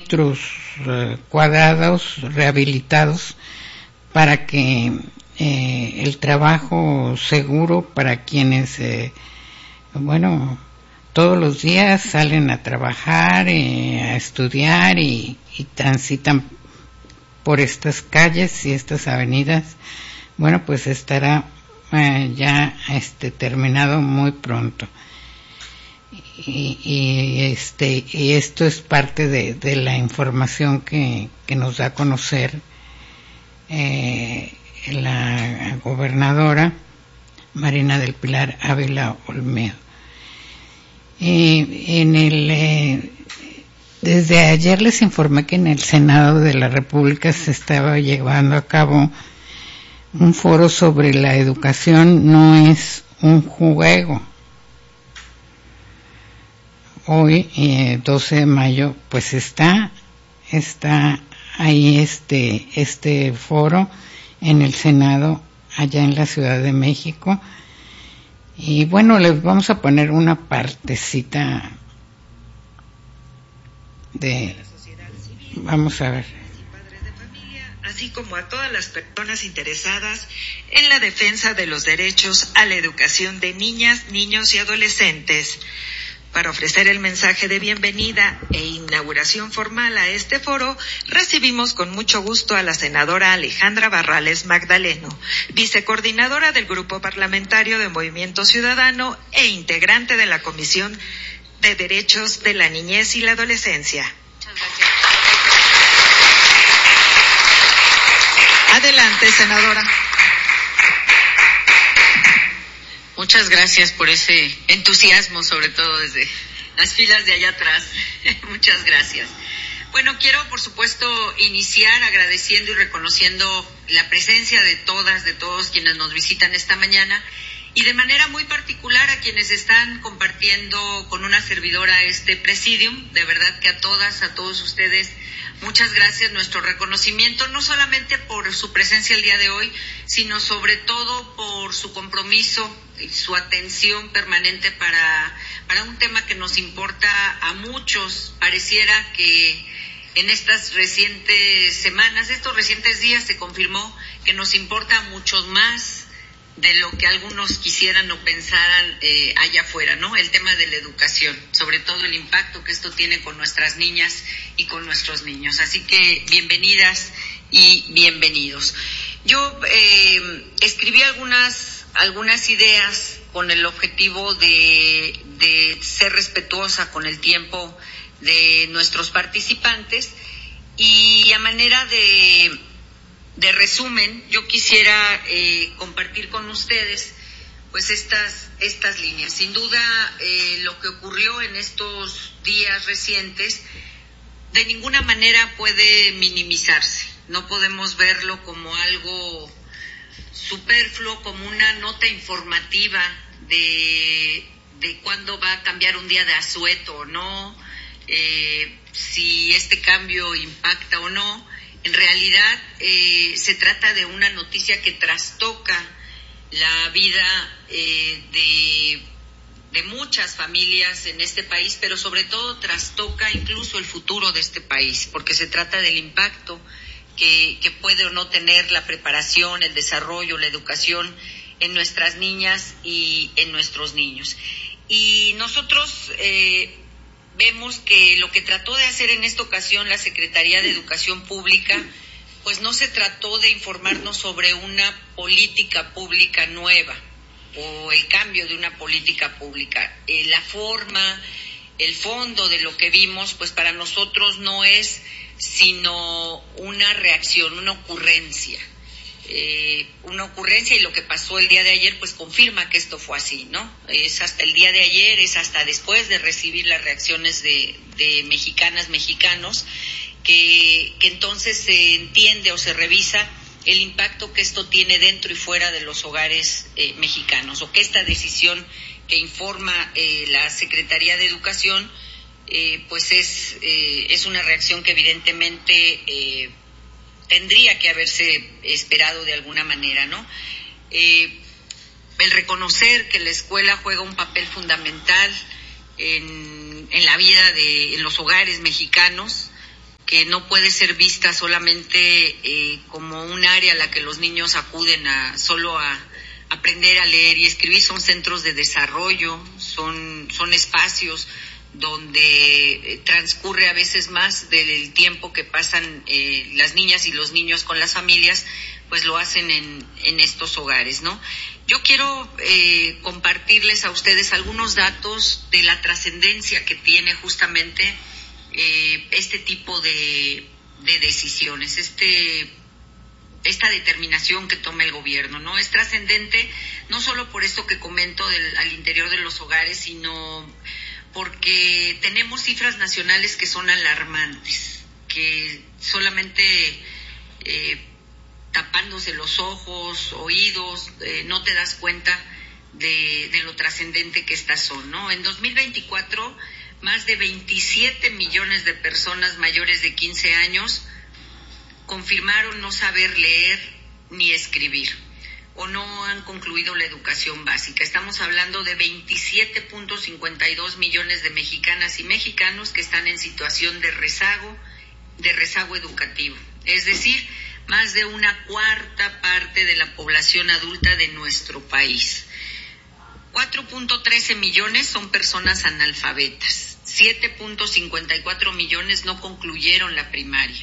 metros cuadrados rehabilitados para que el trabajo seguro para quienes, todos los días salen a trabajar, a estudiar y transitan por estas calles y estas avenidas, pues estará ya terminado muy pronto. Y esto es parte de la información que nos da a conocer la gobernadora Marina del Pilar Ávila Olmedo. Desde ayer les informé que en el Senado de la República se estaba llevando a cabo un foro sobre la educación no es un juego. Hoy, 12 de mayo, pues está ahí este foro en el Senado, allá en la Ciudad de México. Y les vamos a poner una partecita de... Vamos a ver. Así como a todas las personas interesadas en la defensa de los derechos a la educación de niñas, niños y adolescentes. Para ofrecer el mensaje de bienvenida e inauguración formal a este foro, recibimos con mucho gusto a la senadora Alejandra Barrales Magdaleno, vicecoordinadora del Grupo Parlamentario de Movimiento Ciudadano e integrante de la Comisión de Derechos de la Niñez y la Adolescencia. Muchas gracias. Adelante, senadora. Muchas gracias por ese entusiasmo, sobre todo desde las filas de allá atrás. Muchas gracias. Quiero, por supuesto, iniciar agradeciendo y reconociendo la presencia de todas, de todos quienes nos visitan esta mañana y de manera muy particular a quienes están compartiendo con una servidora este presidium. De verdad que a todas, a todos ustedes, muchas gracias, nuestro reconocimiento, no solamente por su presencia el día de hoy, sino sobre todo por su compromiso y su atención permanente para un tema que nos importa a muchos. Pareciera que en estas recientes semanas, estos recientes días, se confirmó que nos importa a muchos más de lo que algunos quisieran o pensaran allá afuera, ¿no? El tema de la educación, sobre todo el impacto que esto tiene con nuestras niñas y con nuestros niños. Así que bienvenidas y bienvenidos. Yo escribí algunas ideas con el objetivo de ser respetuosa con el tiempo de nuestros participantes y a manera de resumen, yo quisiera compartir con ustedes pues estas líneas. Sin duda, lo que ocurrió en estos días recientes de ninguna manera puede minimizarse. No podemos verlo como algo superfluo, como una nota informativa de cuándo va a cambiar un día de asueto o no, si este cambio impacta o no. En realidad se trata de una noticia que trastoca la vida de muchas familias en este país, pero sobre todo trastoca incluso el futuro de este país, porque se trata del impacto que puede o no tener la preparación, el desarrollo, la educación en nuestras niñas y en nuestros niños. Y nosotros vemos que lo que trató de hacer en esta ocasión la Secretaría de Educación Pública, pues no se trató de informarnos sobre una política pública nueva o el cambio de una política pública. La forma, el fondo de lo que vimos, pues para nosotros no es sino una reacción, una ocurrencia. Y lo que pasó el día de ayer pues confirma que esto fue así, ¿no? Es hasta el día de ayer, es hasta después de recibir las reacciones de mexicanas, mexicanos, que entonces se entiende o se revisa el impacto que esto tiene dentro y fuera de los hogares mexicanos, o que esta decisión que informa la Secretaría de Educación pues es una reacción que evidentemente tendría que haberse esperado de alguna manera, ¿no? El reconocer que la escuela juega un papel fundamental en la vida en los hogares mexicanos, que no puede ser vista solamente como un área a la que los niños acuden solo a aprender a leer y escribir. Son centros de desarrollo, son espacios donde transcurre a veces más del tiempo que pasan las niñas y los niños con las familias, pues lo hacen en estos hogares, ¿no? Yo quiero compartirles a ustedes algunos datos de la trascendencia que tiene justamente este tipo de decisiones, esta determinación que toma el gobierno, ¿no? Es trascendente no solo por esto que comento al interior de los hogares, sino porque tenemos cifras nacionales que son alarmantes, que solamente tapándose los ojos, oídos, no te das cuenta de lo trascendente que estas son, ¿no? En 2024, más de 27 millones de personas mayores de 15 años confirmaron no saber leer ni escribir o no han concluido la educación básica. Estamos hablando de 27.52 millones de mexicanas y mexicanos que están en situación de rezago educativo. Es decir, más de una cuarta parte de la población adulta de nuestro país. 4.13 millones son personas analfabetas. 7.54 millones no concluyeron la primaria.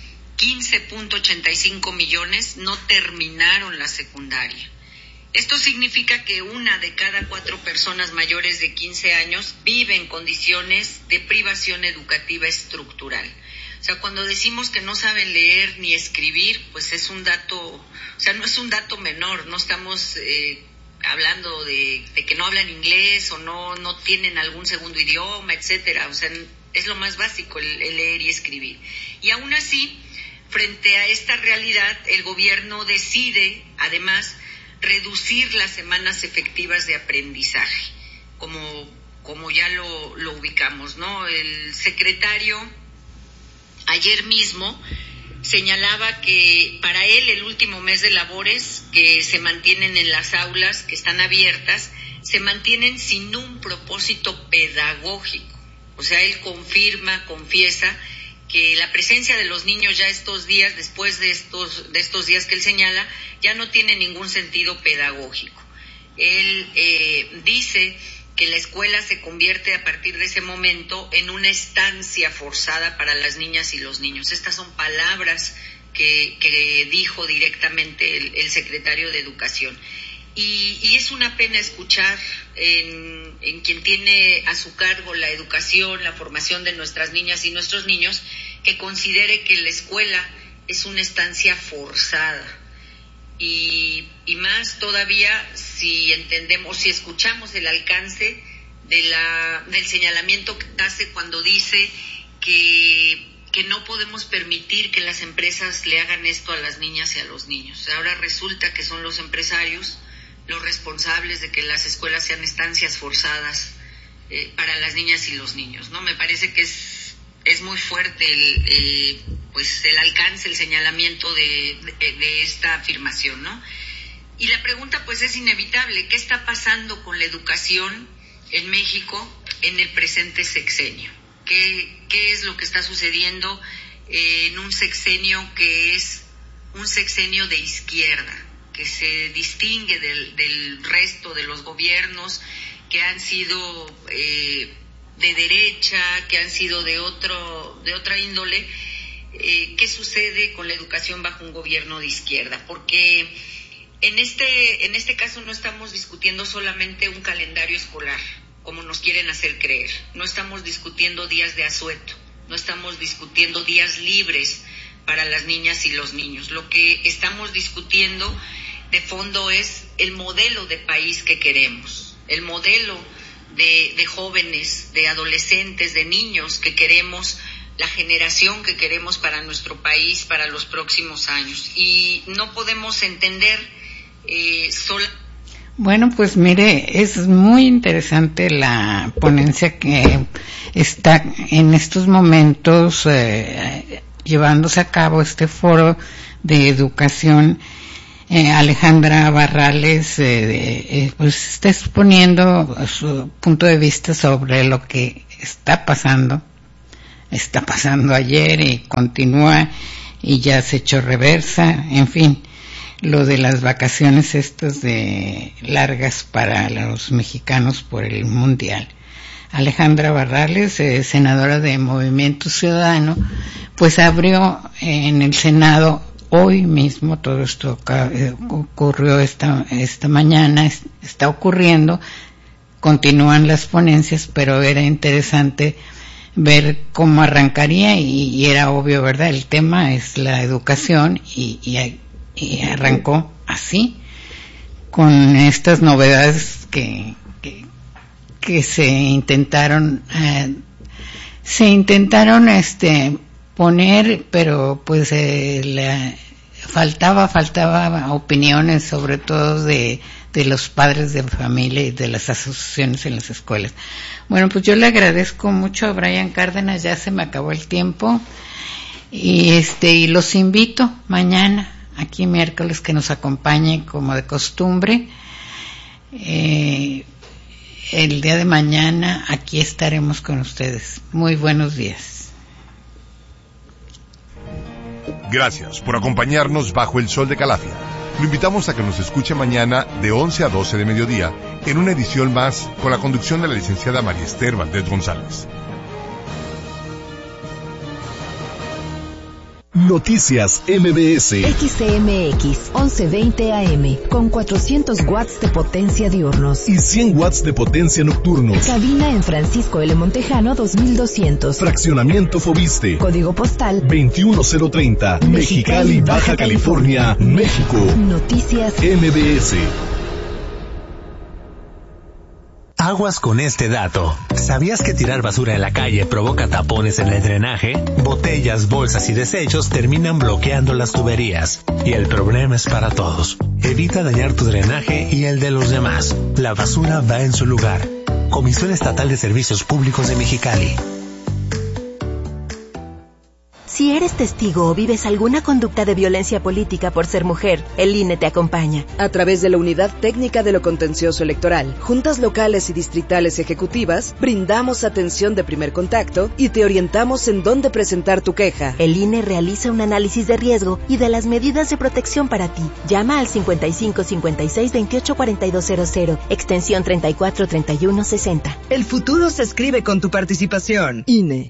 15.85 millones no terminaron la secundaria. Esto significa que 1 de cada 4 personas mayores de 15 años vive en condiciones de privación educativa estructural. O sea, cuando decimos que no saben leer ni escribir, pues es un dato, o sea, no es un dato menor, no estamos hablando de que no hablan inglés o no tienen algún segundo idioma, etcétera. O sea, es lo más básico el leer y escribir. Y aún así, frente a esta realidad, el gobierno decide, además, reducir las semanas efectivas de aprendizaje, como ya lo ubicamos, ¿no? El secretario ayer mismo señalaba que para él el último mes de labores que se mantienen en las aulas, que están abiertas, se mantienen sin un propósito pedagógico. O sea, él confiesa que la presencia de los niños ya estos días, después de estos días que él señala, ya no tiene ningún sentido pedagógico. Él dice que la escuela se convierte a partir de ese momento en una estancia forzada para las niñas y los niños. Estas son palabras que dijo directamente el secretario de Educación. Y es una pena escuchar en quien tiene a su cargo la educación, la formación de nuestras niñas y nuestros niños, que considere que la escuela es una estancia forzada. Y más todavía si entendemos, si escuchamos el alcance del señalamiento que hace cuando dice que no podemos permitir que las empresas le hagan esto a las niñas y a los niños. Ahora resulta que son los empresarios los responsables de que las escuelas sean estancias forzadas para las niñas y los niños, ¿no? Me parece que es muy fuerte el alcance, el señalamiento de esta afirmación, ¿no? Y la pregunta pues es inevitable: ¿qué está pasando con la educación en México en el presente sexenio? ¿Qué es lo que está sucediendo en un sexenio que es un sexenio de izquierda, que se distingue del resto de los gobiernos que han sido de derecha, que han sido de otra índole? ¿Qué sucede con la educación bajo un gobierno de izquierda? Porque en este caso no estamos discutiendo solamente un calendario escolar, como nos quieren hacer creer. No estamos discutiendo días de asueto, no estamos discutiendo días libres para las niñas y los niños. Lo que estamos discutiendo de fondo es el modelo de país que queremos, el modelo de jóvenes, de adolescentes, de niños que queremos, la generación que queremos para nuestro país, para los próximos años. Y no podemos entender Bueno, pues mire, es muy interesante la ponencia que está en estos momentos llevándose a cabo, este foro de educación. Alejandra Barrales pues está exponiendo su punto de vista sobre lo que está pasando está pasando ayer y continúa y ya se echó reversa, en fin, lo de las vacaciones estas de largas para los mexicanos por el Mundial. Alejandra Barrales, senadora de Movimiento Ciudadano, pues abrió en el Senado hoy mismo, todo esto ocurrió esta mañana, está ocurriendo, continúan las ponencias, pero era interesante ver cómo arrancaría y era obvio, ¿verdad? El tema es la educación y arrancó así, con estas novedades que se intentaron poner, pero pues faltaba opiniones, sobre todo de los padres de familia y de las asociaciones en las escuelas. Bueno, pues yo le agradezco mucho a Brian Cárdenas, ya se me acabó el tiempo, y los invito mañana, aquí miércoles, que nos acompañe como de costumbre. El día de mañana aquí estaremos con ustedes. Muy buenos días. Gracias por acompañarnos bajo el sol de Calafia. Lo invitamos a que nos escuche mañana de 11 a 12 de mediodía en una edición más con la conducción de la licenciada María Esther Valdés González. Noticias MBS. XCMX 1120 AM con 400 watts de potencia diurnos y 100 watts de potencia nocturnos. Cabina en Francisco L. Montejano 2200. Fraccionamiento Fobiste. Código postal 21030. Mexicali, Baja California, México. Noticias MBS. Aguas con este dato. ¿Sabías que tirar basura en la calle provoca tapones en el drenaje? Botellas, bolsas y desechos terminan bloqueando las tuberías. Y el problema es para todos. Evita dañar tu drenaje y el de los demás. La basura va en su lugar. Comisión Estatal de Servicios Públicos de Mexicali. Si eres testigo o vives alguna conducta de violencia política por ser mujer, el INE te acompaña. A través de la Unidad Técnica de lo Contencioso Electoral, juntas locales y distritales ejecutivas, brindamos atención de primer contacto y te orientamos en dónde presentar tu queja. El INE realiza un análisis de riesgo y de las medidas de protección para ti. Llama al 55 56 28 4200, extensión 34 31 60. El futuro se escribe con tu participación. INE.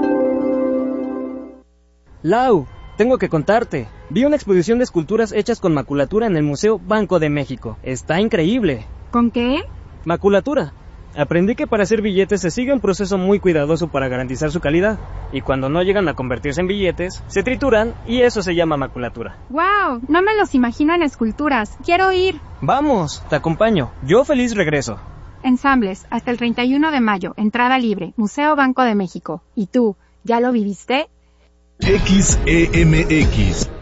Lau, tengo que contarte. Vi una exposición de esculturas hechas con maculatura en el Museo Banco de México. Está increíble. ¿Con qué? Maculatura. Aprendí que para hacer billetes se sigue un proceso muy cuidadoso para garantizar su calidad. Y cuando no llegan a convertirse en billetes, se trituran y eso se llama maculatura. ¡Wow! No me los imagino en esculturas. ¡Quiero ir! Vamos, te acompaño. Yo feliz regreso. Ensambles, hasta el 31 de mayo. Entrada libre. Museo Banco de México. ¿Y tú, ya lo viviste? XEMX